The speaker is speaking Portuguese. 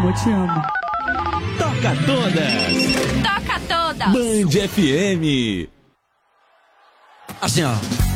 eu te amo. Toca todas. Toca todas. Band FM. Assim, ó.